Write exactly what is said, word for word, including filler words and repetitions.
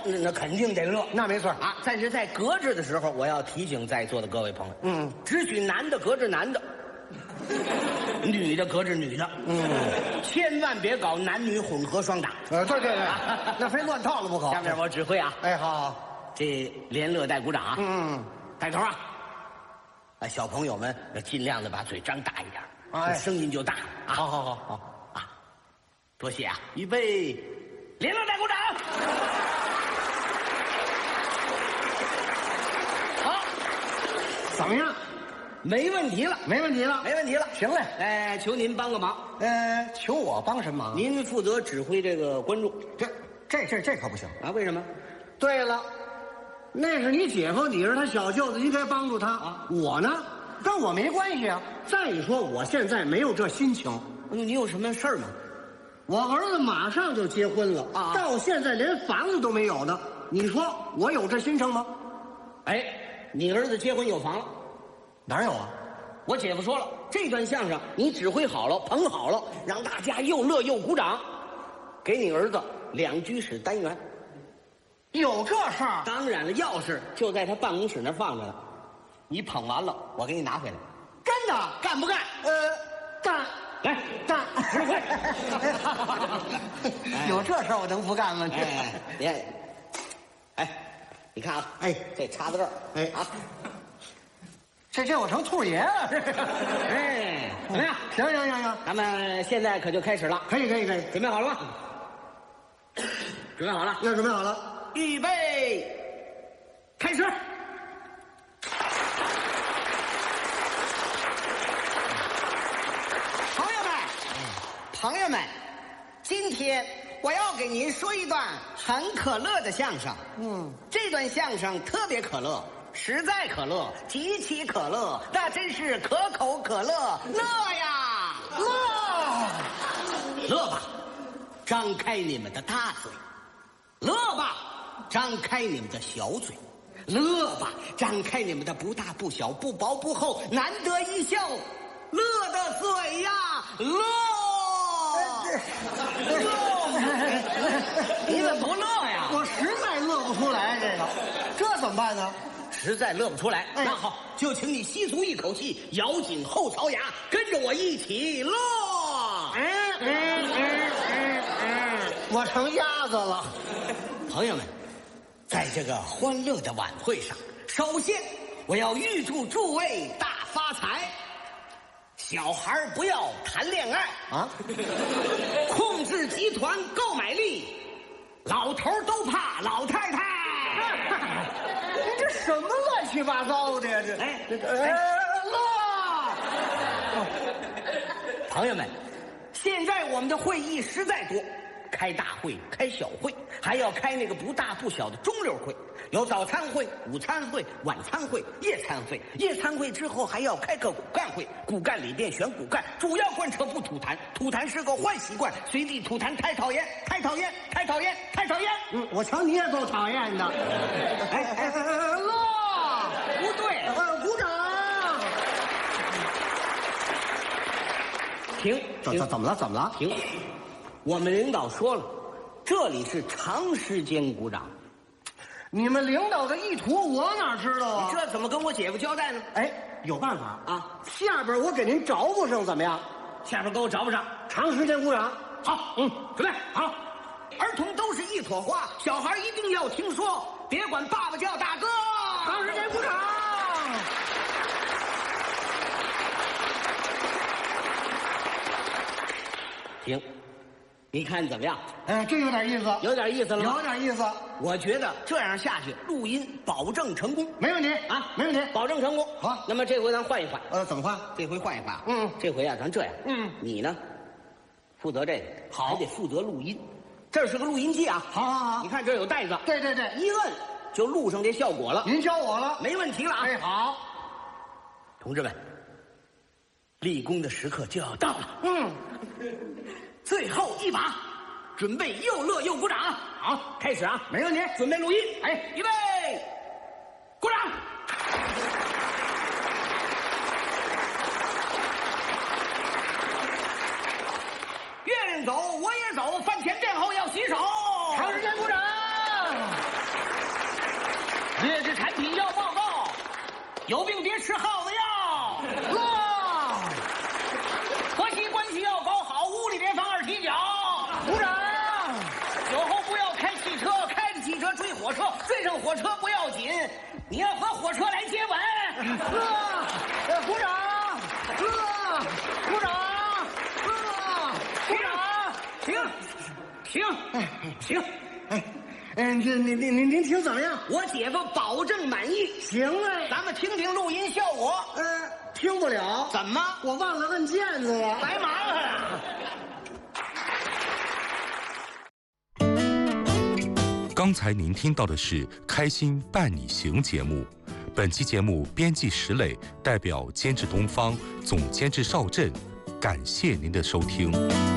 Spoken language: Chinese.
那那肯定得乐， 那没错啊。但是在搁置的时候，我要提醒在座的各位朋友， 嗯， 只许男的搁置男的，女的搁置女的， 嗯， 千万别搞男女混合双打。 呃，对对对，那非乱套了不可。 下面我指挥啊， 哎，好好， 这连乐带鼓掌啊， 嗯， 带头啊。哎，小朋友们要尽量的把嘴张大一点， 哎， 声音就大啊。 好好好好啊，多谢啊！预备，连乐带鼓掌。好， 怎么样？ 没问题了， 没问题了， 没问题了。 行嘞， 哎，求您帮个忙。 呃，求我帮什么忙？ 您负责指挥这个观众。 这这这这可不行啊！为什么？ 对了，那是你姐夫，你是他小舅子，应该帮助他啊。我呢，跟我没关系啊。再一说，我现在没有这心情。 你有什么事儿吗？ 我儿子马上就结婚了啊，到现在连房子都没有呢。你说我有这心情吗？ 哎，你儿子结婚有房了？ 哪有啊？ 我姐夫说了，这段相声你指挥好了，捧好了，让大家又乐又鼓掌，给你儿子两居室单元。 有这事儿？ 当然了，钥匙就在他办公室那放着呢。你捧完了，我给你拿回来。 真的？ 干不干？ 呃，干。 来， 干。 指挥。 有这事儿我能不干吗？ 哎，你看，哎，你看啊， 哎， 这插在这儿， 哎啊。 这这我成兔爷了， 哎，怎么样？ 行行行行， 咱们现在可就开始了。 可以可以可以， 准备好了吗？准备好了？ 要准备好了， 预备，开始。 朋友们，朋友们，今天我要给您说一段很可乐的相声。 嗯， 这段相声特别可乐。实在可乐，极其可乐，那真是可口可乐，乐呀， 乐， 乐吧，张开你们的大嘴；乐吧，张开你们的小嘴；乐吧，张开你们的不大不小、不薄不厚，难得一笑，乐的嘴呀，乐！乐！你怎么不乐呀？ 我实在乐不出来，这个，这怎么办呢？ 实在乐不出来， 哎、 那好，就请你吸足一口气，咬紧后槽牙，跟着我一起乐。 嗯嗯嗯嗯嗯，我成鸭子了。 朋友们，在这个欢乐的晚会上，首先我要预祝诸位大发财。小孩不要谈恋爱啊， 控制集团购买力，老头都怕老太太。 你这什么乱七八糟的呀？这哎， 这个哎乐！ 朋友们，现在我们的会议实在多，开大会、开小会，还要开那个不大不小的中溜会，有早餐会、午餐会、晚餐会、夜餐会。夜餐会之后还要开个骨干会，骨干里边选骨干，主要贯彻不吐痰，吐痰是个坏习惯，随地吐痰太讨厌，太讨厌，太讨厌，太讨厌。 嗯，我瞧你也够讨厌的。哎哎哎哎，乐！ 不对， 呃，鼓掌。 停，停怎怎怎么了？怎么了？ 停！我们领导说了，这里是长时间鼓掌。 你们领导的意图我哪知道啊？ 这怎么跟我姐夫交代呢？ 哎，有办法啊！ 下边我给您找补上，怎么样？ 下边给我找不上， 长时间鼓掌。 好，嗯，准备好。儿童都是一朵花，小孩一定要听说，别管爸爸叫大哥。 长时间鼓掌。 停，你看怎么样？ 哎，这有点意思， 有点意思了吗？ 有点意思。 我觉得这样下去，录音保证成功。 没问题啊， 没问题， 保证成功。 好， 那么这回咱换一换。 呃，怎么换？ 这回换一换。 嗯， 这回啊，咱这样。 嗯， 你呢，负责这个， 好， 还得负责录音。这是个录音机啊。 好好好， 你看这有带子。 对对对， 一摁就录上这效果了。 您教我了， 没问题了啊。 哎，好， 同志们，立功的时刻就要到了。 嗯， 最后一把，准备又乐又鼓掌。好，开始啊， 没问题， 准备录音。哎，预备，鼓掌。月亮走，我也走，饭前便后要洗手。 长时间鼓掌。 有病别吃耗子药。 乐， 婆媳关系要搞好，屋里别放二踢脚。 鼓掌。 酒后不要开汽车，开着汽车追火车，追上火车不要紧，你要和火车来接吻。 乐，呃鼓掌。乐，鼓掌。乐，鼓掌。 停，停，停！ 哎，嗯，这您您您您听怎么样？ 我姐夫保证满意。 行哎。 咱们听听录音效果。 呃，听不了。 怎么？ 我忘了摁键子了。 白忙活了。 刚才您听到的是《开心伴你行》节目，本期节目编辑石磊，代表监制东方，总监制邵震，感谢您的收听。